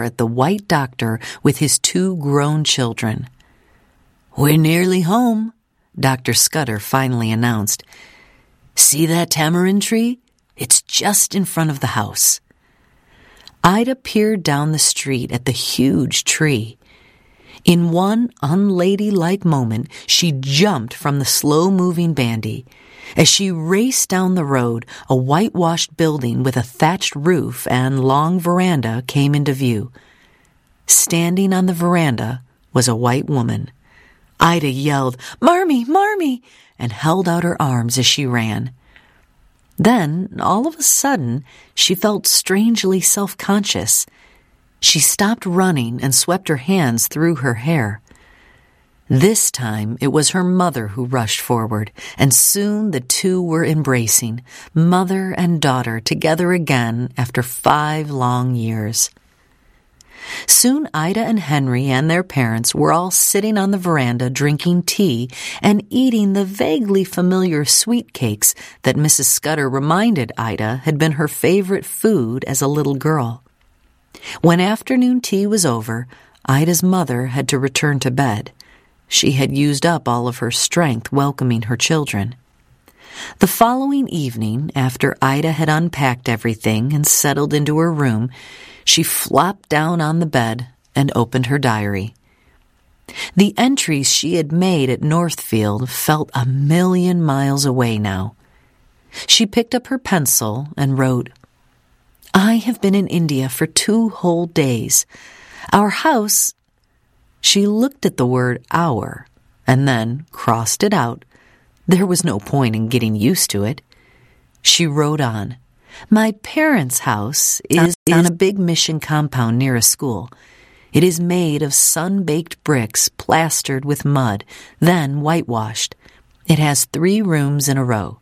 stare at the white doctor with his 2 grown children. "We're nearly home," Dr. Scudder finally announced. "See that tamarind tree? It's just in front of the house." Ida peered down the street at the huge tree. In one unladylike moment, she jumped from the slow-moving bandy. As she raced down the road, a whitewashed building with a thatched roof and long veranda came into view. Standing on the veranda was a white woman. Ida yelled, "Marmee, Marmee!" and held out her arms as she ran. Then, all of a sudden, she felt strangely self-conscious. She stopped running and swept her hands through her hair. This time, it was her mother who rushed forward, and soon the 2 were embracing, mother and daughter together again after 5 long years. Soon Ida and Henry and their parents were all sitting on the veranda drinking tea and eating the vaguely familiar sweet cakes that Mrs. Scudder reminded Ida had been her favorite food as a little girl. When afternoon tea was over, Ida's mother had to return to bed. She had used up all of her strength welcoming her children. The following evening, after Ida had unpacked everything and settled into her room, she flopped down on the bed and opened her diary. The entries she had made at Northfield felt 1,000,000 miles away now. She picked up her pencil and wrote, "I have been in India for 2 whole days. Our house—" She looked at the word "our" and then crossed it out. There was no point in getting used to it. She wrote on, "My parents' house is on a big mission compound near a school. It is made of sun-baked bricks plastered with mud, then whitewashed. It has 3 rooms in a row."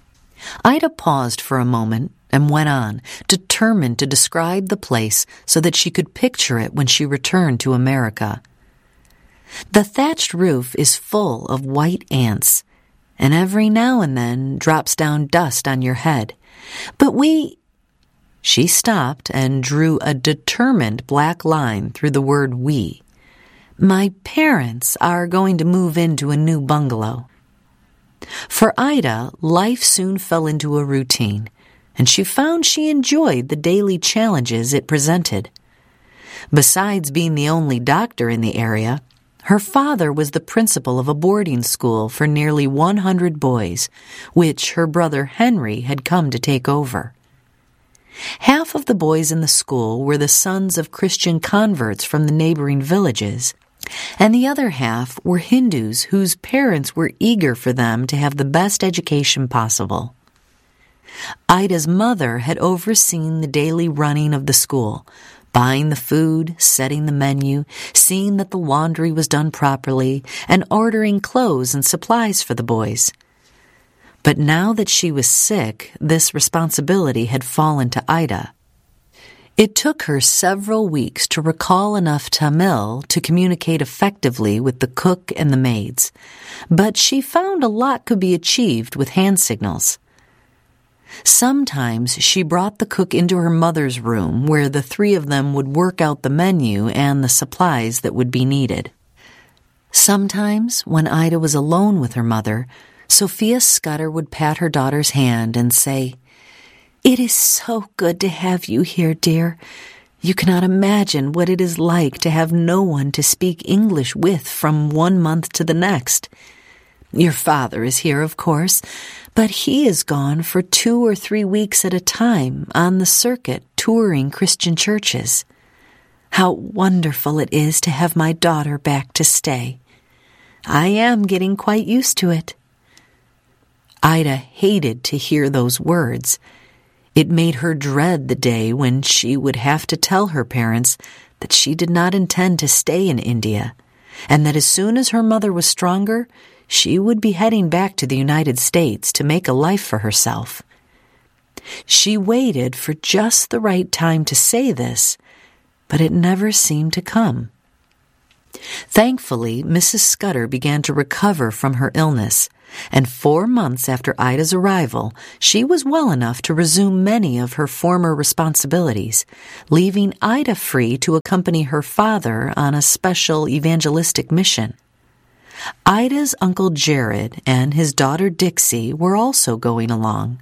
Ida paused for a moment and went on, determined to describe the place so that she could picture it when she returned to America. "The thatched roof is full of white ants, and every now and then drops down dust on your head. But we—" She stopped and drew a determined black line through the word "we." "My parents are going to move into a new bungalow." For Ida, life soon fell into a routine, and she found she enjoyed the daily challenges it presented. Besides being the only doctor in the area, her father was the principal of a boarding school for nearly 100 boys, which her brother Henry had come to take over. Half of the boys in the school were the sons of Christian converts from the neighboring villages, and the other half were Hindus whose parents were eager for them to have the best education possible. Ida's mother had overseen the daily running of the school, buying the food, setting the menu, seeing that the laundry was done properly, and ordering clothes and supplies for the boys. But now that she was sick, this responsibility had fallen to Ida. It took her several weeks to recall enough Tamil to communicate effectively with the cook and the maids, but she found a lot could be achieved with hand signals. Sometimes she brought the cook into her mother's room where the 3 of them would work out the menu and the supplies that would be needed. Sometimes, when Ida was alone with her mother, Sophia Scudder would pat her daughter's hand and say, "It is so good to have you here, dear. You cannot imagine what it is like to have no one to speak English with from one month to the next. Your father is here, of course, but he is gone for 2 or 3 weeks at a time on the circuit touring Christian churches. How wonderful it is to have my daughter back to stay. I am getting quite used to it." Ida hated to hear those words. It made her dread the day when she would have to tell her parents that she did not intend to stay in India, and that as soon as her mother was stronger, she would be heading back to the United States to make a life for herself. She waited for just the right time to say this, but it never seemed to come. Thankfully, Mrs. Scudder began to recover from her illness, and 4 months after Ida's arrival, she was well enough to resume many of her former responsibilities, leaving Ida free to accompany her father on a special evangelistic mission. Ida's Uncle Jared and his daughter Dixie were also going along.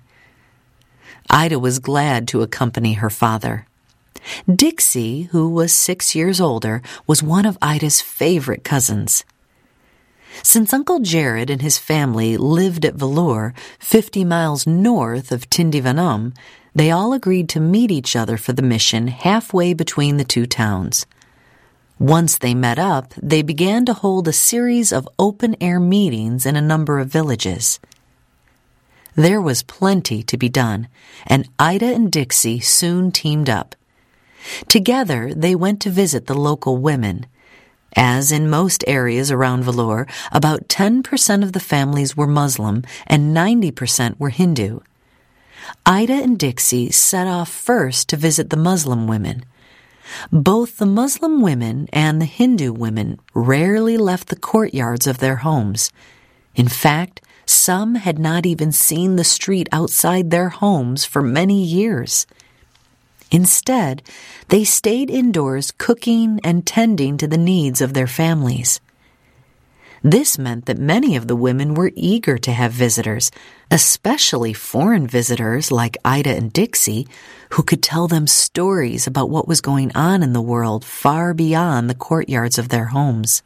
Ida was glad to accompany her father. Dixie, who was 6 years older, was one of Ida's favorite cousins. Since Uncle Jared and his family lived at Vellore, 50 miles north of Tindivanam, they all agreed to meet each other for the mission halfway between the two towns. Once they met up, they began to hold a series of open-air meetings in a number of villages. There was plenty to be done, and Ida and Dixie soon teamed up. Together, they went to visit the local women. As in most areas around Vellore, about 10% of the families were Muslim and 90% were Hindu. Ida and Dixie set off first to visit the Muslim women. Both the Muslim women and the Hindu women rarely left the courtyards of their homes. In fact, some had not even seen the street outside their homes for many years. Instead, they stayed indoors cooking and tending to the needs of their families. This meant that many of the women were eager to have visitors, especially foreign visitors like Ida and Dixie, who could tell them stories about what was going on in the world far beyond the courtyards of their homes.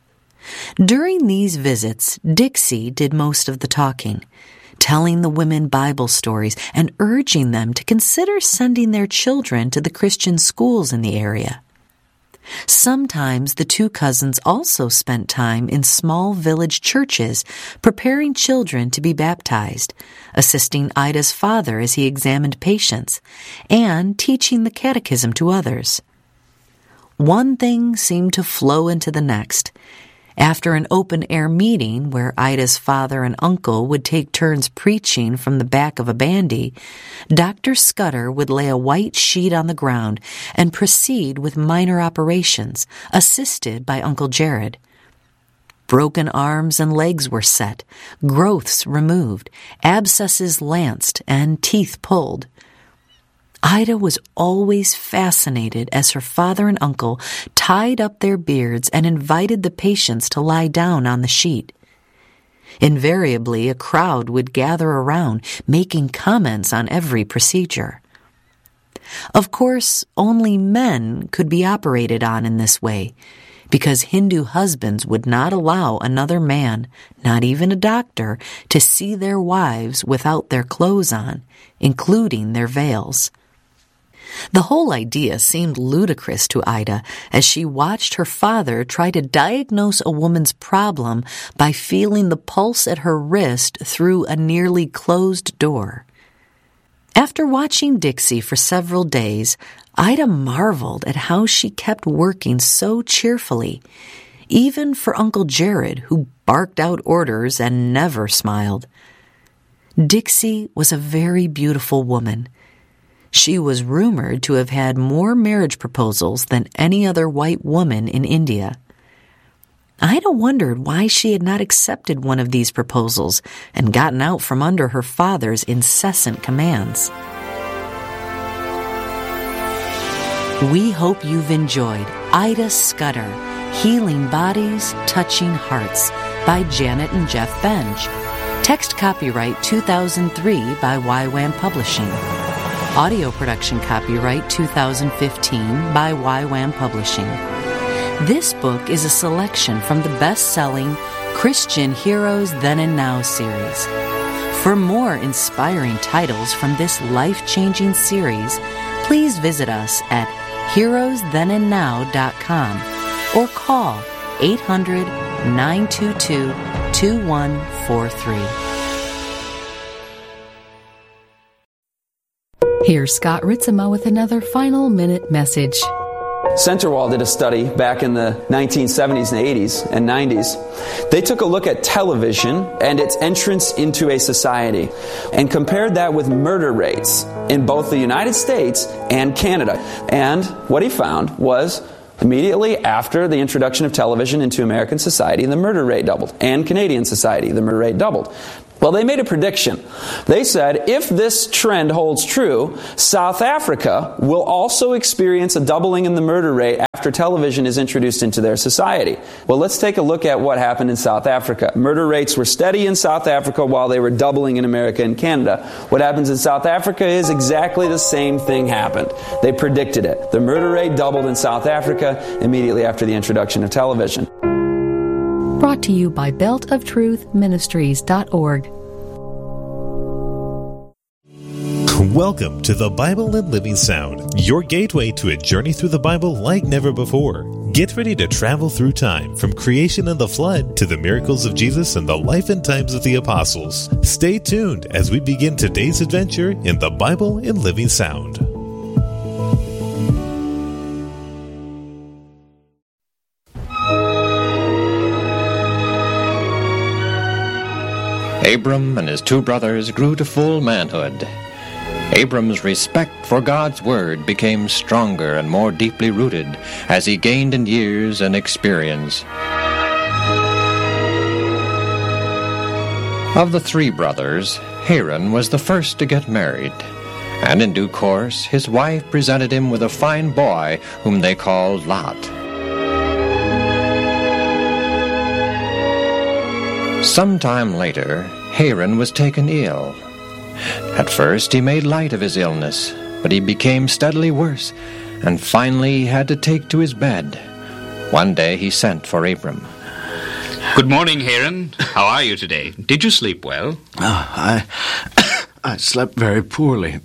During these visits, Dixie did most of the talking, telling the women Bible stories and urging them to consider sending their children to the Christian schools in the area. Sometimes the two cousins also spent time in small village churches preparing children to be baptized, assisting Ida's father as he examined patients, and teaching the catechism to others. One thing seemed to flow into the next. After an open-air meeting where Ida's father and uncle would take turns preaching from the back of a bandy, Dr. Scudder would lay a white sheet on the ground and proceed with minor operations, assisted by Uncle Jared. Broken arms and legs were set, growths removed, abscesses lanced, and teeth pulled. Ida was always fascinated as her father and uncle tied up their beards and invited the patients to lie down on the sheet. Invariably, a crowd would gather around, making comments on every procedure. Of course, only men could be operated on in this way, because Hindu husbands would not allow another man, not even a doctor, to see their wives without their clothes on, including their veils. The whole idea seemed ludicrous to Ida as she watched her father try to diagnose a woman's problem by feeling the pulse at her wrist through a nearly closed door. After watching Dixie for several days, Ida marveled at how she kept working so cheerfully, even for Uncle Jared, who barked out orders and never smiled. Dixie was a very beautiful woman. She was rumored to have had more marriage proposals than any other white woman in India. Ida wondered why she had not accepted one of these proposals and gotten out from under her father's incessant commands. We hope you've enjoyed Ida Scudder, Healing Bodies, Touching Hearts by Janet and Jeff Benj. Text copyright 2003 by YWAM Publishing. Audio production copyright 2015 by YWAM Publishing. This book is a selection from the best-selling Christian Heroes Then and Now series. For more inspiring titles from this life-changing series, please visit us at heroesthenandnow.com or call 800-922-2143. Here's Scott Ritzema with another final minute message. Centerwall did a study back in the 1970s and 80s and 90s. They took a look at television and its entrance into a society and compared that with murder rates in both the United States and Canada. And what he found was Immediately after the introduction of television into American society, the murder rate doubled. And Canadian society, the murder rate doubled. Well, they made a prediction. They said, if this trend holds true, South Africa will also experience a doubling in the murder rate after television is introduced into their society. Well, let's take a look at what happened in South Africa. Murder rates were steady in South Africa while they were doubling in America and Canada. What happens in South Africa is exactly the same thing happened. They predicted it. The murder rate doubled in South Africa immediately after the introduction of television. Brought to you by beltoftruthministries.org. Welcome to the Bible and Living Sound, your gateway to a journey through the Bible like never before. Get ready to travel through time, from creation and the flood to the miracles of Jesus and the life and times of the apostles. Stay tuned as we begin today's adventure in the Bible and Living Sound. Abram and his two brothers grew to full manhood. Abram's respect for God's Word became stronger and more deeply rooted as he gained in years and experience. Of the three brothers, Haran was the first to get married, and in due course his wife presented him with a fine boy whom they called Lot. Sometime later, Haran was taken ill. At first he made light of his illness, but he became steadily worse, and finally he had to take to his bed. One day he sent for Abram. Good morning, Haran. How are you today? Did you sleep well? I slept very poorly.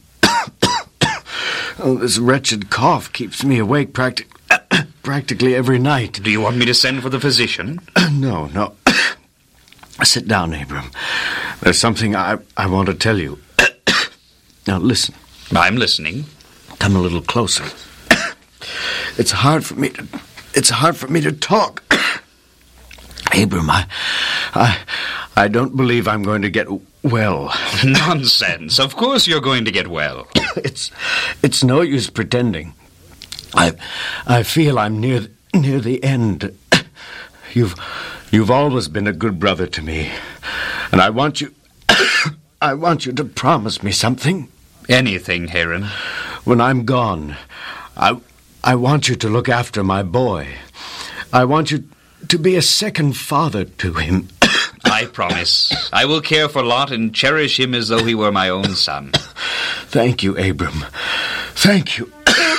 This wretched cough keeps me awake practically every night. Do you want me to send for the physician? No. Sit down, Abram. There's something I want to tell you. Now, listen. I'm listening. Come a little closer. It's hard for me to talk. Abram, I don't believe I'm going to get well. Nonsense. Of course you're going to get well. It's no use pretending. I feel I'm near the end. You've always been a good brother to me, and I want you to promise me something. Anything, Haran. When I'm gone, I want you to look after my boy. I want you to be a second father to him. I promise. I will care for Lot and cherish him as though he were my own son. Thank you, Abram. Thank you.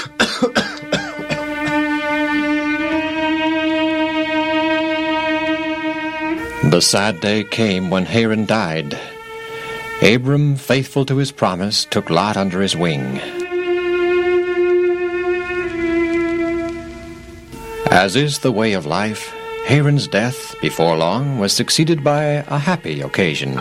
The sad day came when Haran died. Abram, faithful to his promise, took Lot under his wing. As is the way of life, Haran's death, before long, was succeeded by a happy occasion.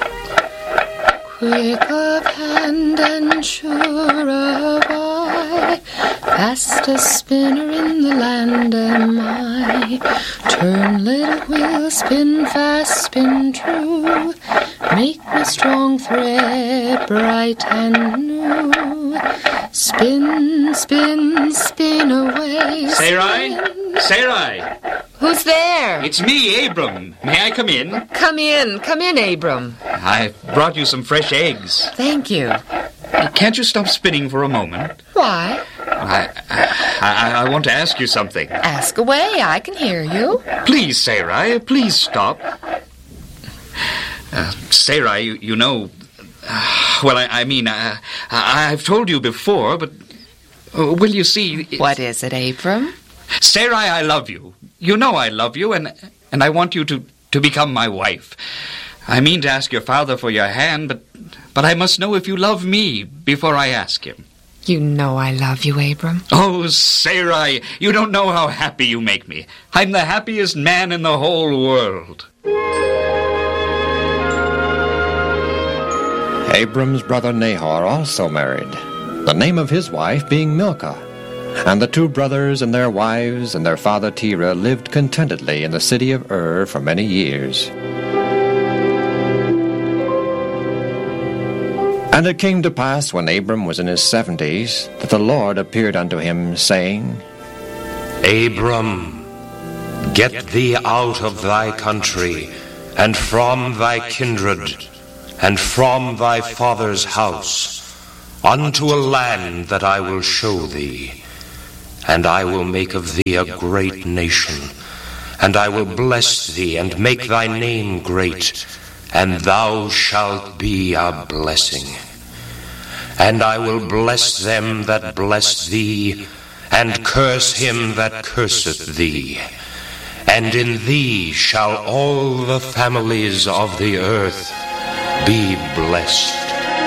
Quick of hand and sure of eye, fast a spinner in the land am I. Turn, little wheel, spin fast, spin true, make me strong thread, bright and new. Spin, spin, spin away. Sarai! Who's there? It's me, Abram. May I come in? Come in, Abram. I've brought you some fresh eggs. Thank you. Can't you stop spinning for a moment? Why? I want to ask you something. Ask away, I can hear you. Please, Sarai, please stop. Sarai, you know... I've told you before, but... will you see... What is it, Abram? Sarai, I love you. You know I love you, and I want you to become my wife. I mean to ask your father for your hand, but I must know if you love me before I ask him. You know I love you, Abram. Oh, Sarai, you don't know how happy you make me. I'm the happiest man in the whole world. Abram's brother Nahor also married, the name of his wife being Milcah. And the two brothers and their wives and their father Terah lived contentedly in the city of Ur for many years. And it came to pass when Abram was in his 70s that the Lord appeared unto him, saying, Abram, get thee out of thy country, and from thy kindred, and from thy father's house, unto a land that I will show thee. And I will make of thee a great nation, and I will bless thee, and make thy name great, and thou shalt be a blessing. And I will bless them that bless thee, and curse him that curseth thee. And in thee shall all the families of the earth be blessed.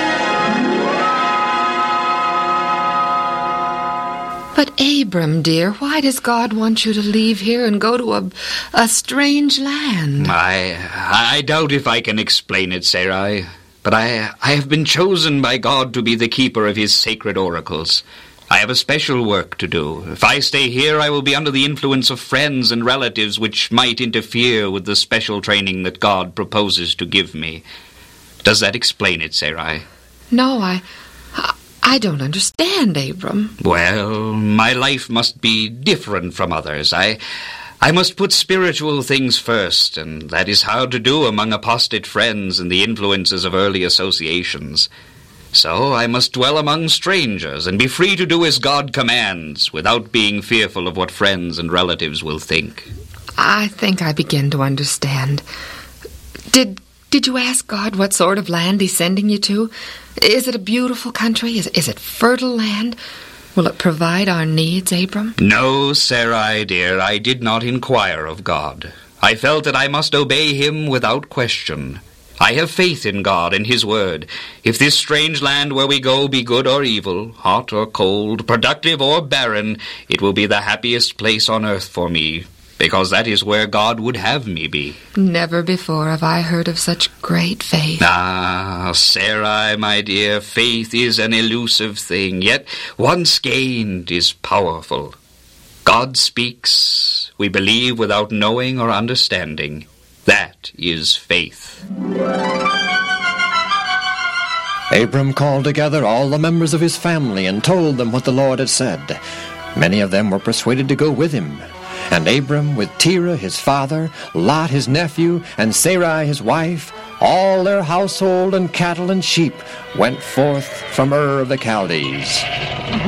But Abram, dear, why does God want you to leave here and go to a strange land? I doubt if I can explain it, Sarai. But I have been chosen by God to be the keeper of his sacred oracles. I have a special work to do. If I stay here, I will be under the influence of friends and relatives which might interfere with the special training that God proposes to give me. Does that explain it, Sarai? No, I don't understand, Abram. Well, my life must be different from others. I must put spiritual things first, and that is hard to do among apostate friends and the influences of early associations. So I must dwell among strangers and be free to do as God commands, without being fearful of what friends and relatives will think. I think I begin to understand. Did you ask God what sort of land he's sending you to? Is it a beautiful country? Is it fertile land? Will it provide our needs, Abram? No, Sarai, dear, I did not inquire of God. I felt that I must obey him without question. I have faith in God and his word. If this strange land where we go be good or evil, hot or cold, productive or barren, it will be the happiest place on earth for me, because that is where God would have me be. Never before have I heard of such great faith. Ah, Sarai, my dear, faith is an elusive thing, yet once gained is powerful. God speaks, we believe without knowing or understanding. That is faith. Abram called together all the members of his family and told them what the Lord had said. Many of them were persuaded to go with him. And Abram, with Terah his father, Lot his nephew, and Sarai his wife, all their household and cattle and sheep, went forth from Ur of the Chaldees.